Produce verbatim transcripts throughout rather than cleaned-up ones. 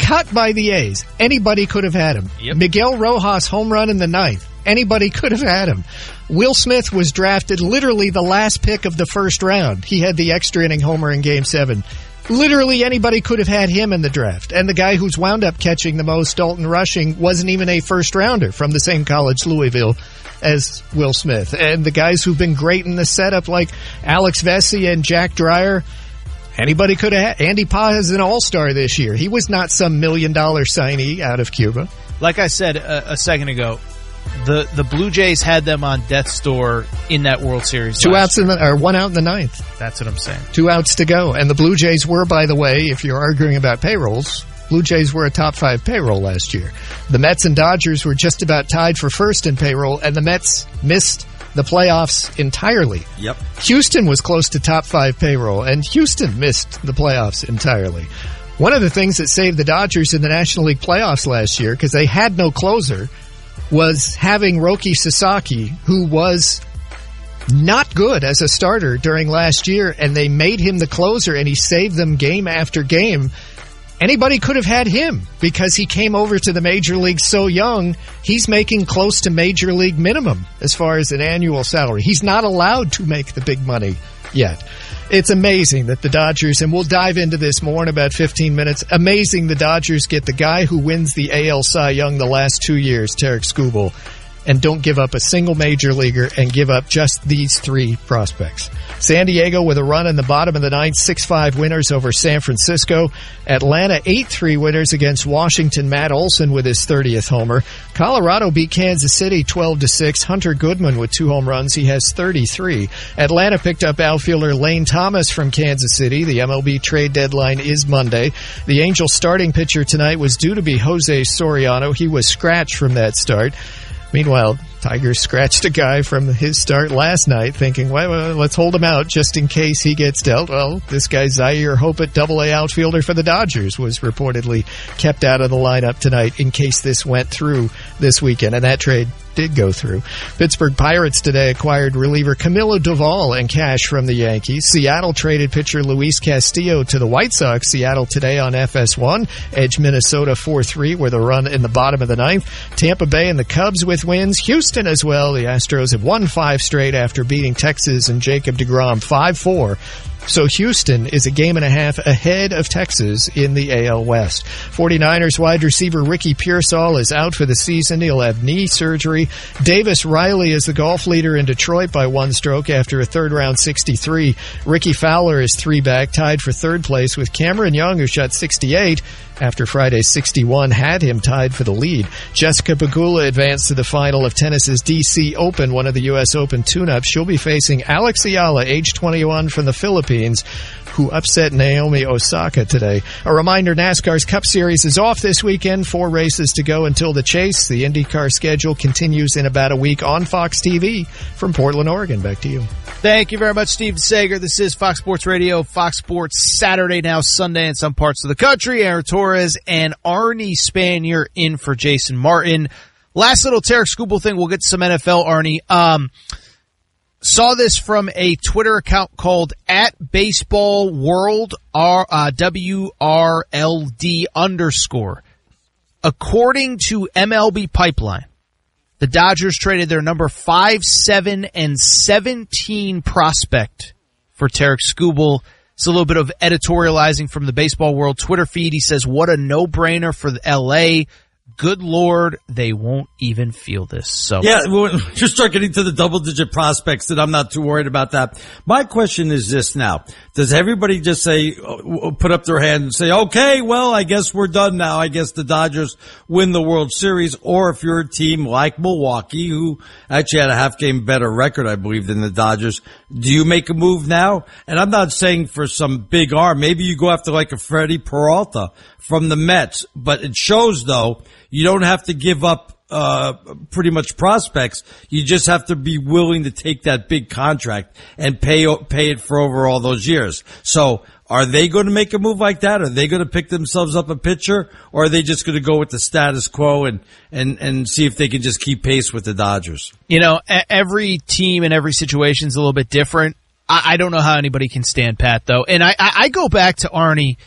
cut by the A's. Anybody could have had him. Yep. Miguel Rojas home run in the ninth. Anybody could have had him. Will Smith was drafted literally the last pick of the first round. He had the extra inning homer in Game seven. Literally anybody could have had him in the draft. And the guy who's wound up catching the most, Dalton Rushing, wasn't even a first rounder from the same college, Louisville, as Will Smith. And the guys who've been great in the setup, like Alex Vesey and Jack Dreyer, anybody could have had. Andy Paz is an all-star this year. He was not some million-dollar signee out of Cuba. Like I said a, a second ago, the the Blue Jays had them on death's door in that World Series. Two outs in the, or one out in the ninth. That's what I'm saying. Two outs to go. And the Blue Jays were, by the way, if you're arguing about payrolls, Blue Jays were a top five payroll last year. The Mets and Dodgers were just about tied for first in payroll, and the Mets missed the playoffs entirely. Yep. Houston was close to top five payroll, and Houston missed the playoffs entirely. One of the things that saved the Dodgers in the National League playoffs last year, because they had no closer, was having Roki Sasaki, who was not good as a starter during last year, and they made him the closer, and he saved them game after game. Anybody could have had him because he came over to the major league so young. He's making close to major league minimum as far as an annual salary. He's not allowed to make the big money yet. It's amazing that the Dodgers, and we'll dive into this more in about fifteen minutes, amazing the Dodgers get the guy who wins the A L Cy Young the last two years, Tarik Skubal, and don't give up a single major leaguer and give up just these three prospects. San Diego with a run in the bottom of the ninth, six five winners over San Francisco. Atlanta eight three winners against Washington. Matt Olson with his thirtieth homer. Colorado beat Kansas City twelve to six. Hunter Goodman with two home runs. He has thirty-three. Atlanta picked up outfielder Lane Thomas from Kansas City. The M L B trade deadline is Monday. The Angels starting pitcher tonight was due to be Jose Soriano. He was scratched from that start. Meanwhile, Tigers scratched a guy from his start last night thinking, well, well, let's hold him out just in case he gets dealt. Well, this guy Zaire Hopet, double-A outfielder for the Dodgers, was reportedly kept out of the lineup tonight in case this went through this weekend. And that trade did go through. Pittsburgh Pirates today acquired reliever Camilo Doval and cash from the Yankees. Seattle traded pitcher Luis Castillo to the White Sox. Seattle today on F S one. Edge Minnesota four three with a run in the bottom of the ninth. Tampa Bay and the Cubs with wins. Houston as well. The Astros have won five straight after beating Texas and Jacob deGrom five four. So Houston is a game and a half ahead of Texas in the A L West. 49ers wide receiver Ricky Pearsall is out for the season. He'll have knee surgery. Davis Riley is the golf leader in Detroit by one stroke after a third-round sixty-three. Ricky Fowler is three back, tied for third place with Cameron Young, who shot sixty-eight after Friday's sixty-one had him tied for the lead. Jessica Pegula advanced to the final of tennis's D C Open, one of the U S Open tune-ups. She'll be facing Alex Ayala, age twenty-one, from the Philippines, who upset Naomi Osaka today. A reminder, NASCAR's Cup Series is off this weekend. Four races to go until the chase. The IndyCar schedule continues in about a week on Fox T V. From Portland, Oregon, back to you. Thank you very much, Steve Sager. This is Fox Sports Radio, Fox Sports Saturday, now Sunday in some parts of the country. Aaron Torres and Arnie Spanier in for Jason Martin. Last little Tarik Skubal thing. We'll get to some N F L, Arnie. Um, saw this from a Twitter account called at Baseball World, R, uh, W R L D underscore. According to M L B Pipeline, the Dodgers traded their number five, seven, and seventeen prospect for Tarik Skubal. It's a little bit of editorializing from the Baseball World Twitter feed. He says, what a no-brainer for the L A. Good Lord, they won't even feel this. So yeah, we'll just start getting to the double-digit prospects that I'm not too worried about that. My question is this now. Does everybody just say, put up their hand and say, okay, well, I guess we're done now. I guess the Dodgers win the World Series. Or if you're a team like Milwaukee, who actually had a half-game better record, I believe, than the Dodgers, do you make a move now? And I'm not saying for some big arm. Maybe you go after like a Freddie Peralta from the Mets. But it shows, though, you don't have to give up uh pretty much prospects. You just have to be willing to take that big contract and pay pay it for over all those years. So are they going to make a move like that? Are they going to pick themselves up a pitcher? Or are they just going to go with the status quo and, and, and see if they can just keep pace with the Dodgers? You know, every team and every situation is a little bit different. I, I don't know how anybody can stand pat, though. And I, I, I go back to Arnie.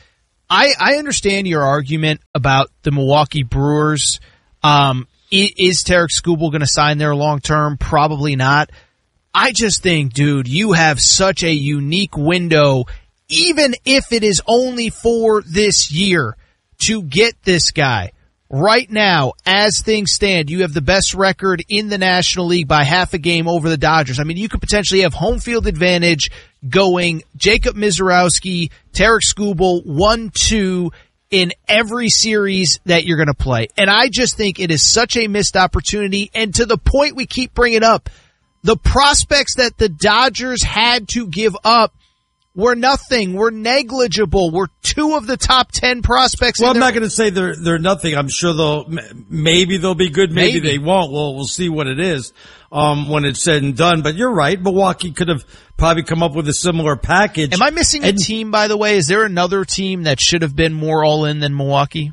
I, I understand your argument about the Milwaukee Brewers. Um, is, is Tarik Skubal going to sign there long term? Probably not. I just think, dude, you have such a unique window, even if it is only for this year, to get this guy. Right now, as things stand, you have the best record in the National League by half a game over the Dodgers. I mean, you could potentially have home field advantage going Jacob Misiorowski, Tarik Skubal, one two in every series that you're going to play. And I just think it is such a missed opportunity. And to the point we keep bringing up, the prospects that the Dodgers had to give up were nothing. We're negligible. We're two of the top ten prospects. Well, in I'm their- not going to say they're they're nothing. I'm sure they'll maybe they'll be good. Maybe, Maybe. they won't. Well, we'll see what it is um, when it's said and done. But you're right. Milwaukee could have probably come up with a similar package. Am I missing a And team, by the way? Is there another team that should have been more all in than Milwaukee?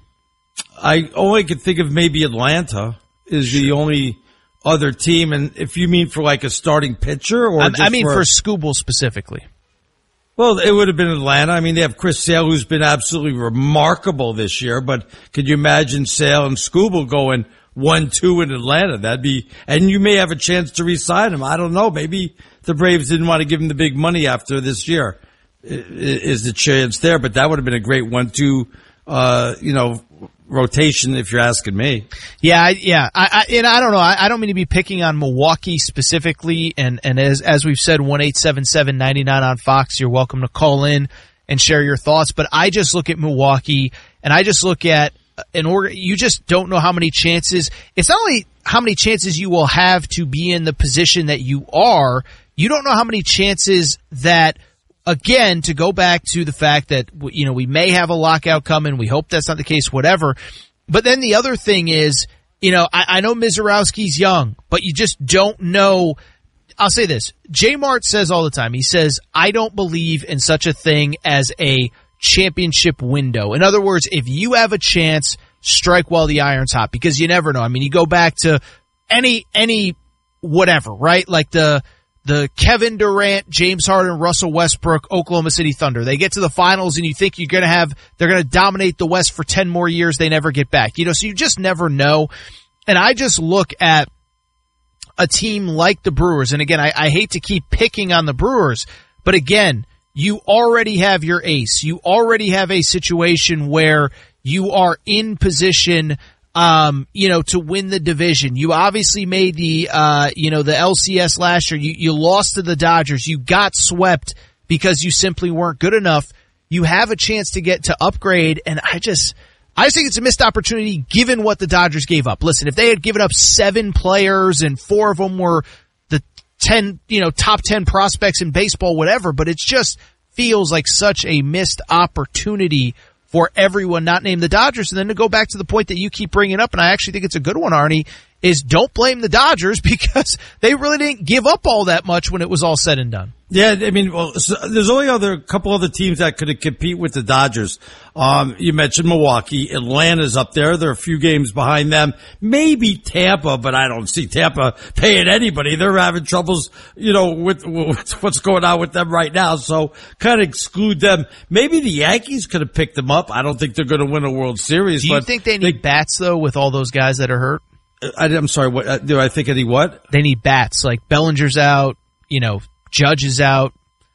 I only could think of maybe Atlanta is the only other team. And if you mean for like a starting pitcher, or I, just I mean for, for Skubal specifically. well, it would have been Atlanta. I mean, they have Chris Sale, who's been absolutely remarkable this year. But could you imagine Sale and Skubal going one two in Atlanta? That'd be, and you may have a chance to re-sign him. I don't know. Maybe the Braves didn't want to give him the big money after this year. I- Is the chance there? But that would have been a great one two, uh, you know, rotation if you're asking me. Yeah, I, yeah, I, I, and I don't know. I, I don't mean to be picking on Milwaukee specifically, and and as as we've said, one eight seven seven ninety nine on Fox. You're welcome to call in and share your thoughts. But I just look at Milwaukee, and I just look at an org. You just don't know how many chances. It's not only how many chances you will have to be in the position that you are. You don't know how many chances that. Again, to go back to the fact that, you know, we may have a lockout coming. We hope that's not the case, whatever. But then the other thing is, you know, I, I know Misiorowski's young, but you just don't know. I'll say this. J Mart says all the time, he says, I don't believe in such a thing as a championship window. In other words, if you have a chance, strike while the iron's hot, because you never know. I mean, you go back to any, any, whatever, right? Like the, The Kevin Durant, James Harden, Russell Westbrook, Oklahoma City Thunder. They get to the finals and you think you're going to have, they're going to dominate the West for ten more years. They never get back. You know, so you just never know. And I just look at a team like the Brewers. And again, I, I hate to keep picking on the Brewers, but again, you already have your ace. You already have a situation where you are in position Um, you know, to win the division. You obviously made the, uh, you know, the L C S last year. You, you lost to the Dodgers. You got swept because you simply weren't good enough. You have a chance to get to upgrade. And I just, I just think it's a missed opportunity given what the Dodgers gave up. Listen, if they had given up seven players and four of them were the ten, you know, top ten prospects in baseball, whatever, but it just feels like such a missed opportunity for everyone not named the Dodgers. And then to go back to the point that you keep bringing up, and I actually think it's a good one, Arnie, is don't blame the Dodgers because they really didn't give up all that much when it was all said and done. Yeah, I mean, well, so there's only other couple other teams that could compete with the Dodgers. Um, you mentioned Milwaukee. Atlanta's up there. They're a few games behind them. Maybe Tampa, but I don't see Tampa paying anybody. They're having troubles, you know, with, with what's going on with them right now. So kind of exclude them. Maybe the Yankees could have picked them up. I don't think they're going to win a World Series. Do you but think they need they, bats, though, with all those guys that are hurt? I, I'm sorry. What uh, do I think? Any what? They need bats. Like Bellinger's out, you know, Judge is out.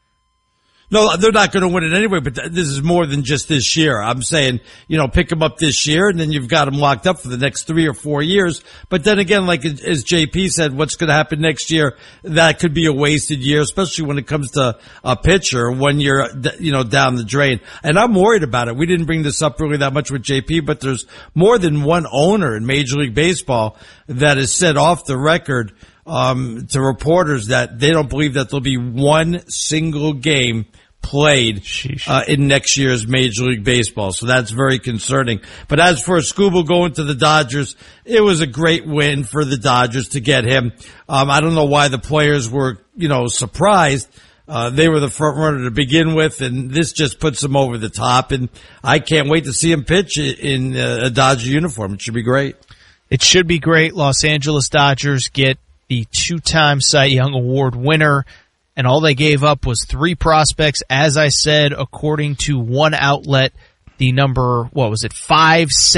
No, they're not going to win it anyway, but th- this is more than just this year. I'm saying, you know, pick them up this year and then you've got them locked up for the next three or four years. But then again, like as J P said, what's going to happen next year? That could be a wasted year, especially when it comes to a pitcher when you're, you know, down the drain. And I'm worried about it. We didn't bring this up really that much with J P, but there's more than one owner in Major League Baseball that has said off the record um, to reporters that they don't believe that there'll be one single game played uh, in next year's Major League Baseball. So that's very concerning. But as for Skubal going to the Dodgers, it was a great win for the Dodgers to get him. Um, I don't know why the players were, you know, surprised. Uh, they were the front runner to begin with, and this just puts them over the top. And I can't wait to see him pitch in a Dodger uniform. It should be great. It should be great. Los Angeles Dodgers get the two-time Cy Young Award winner, and all they gave up was three prospects. As I said, according to one outlet, the number, what was it, five,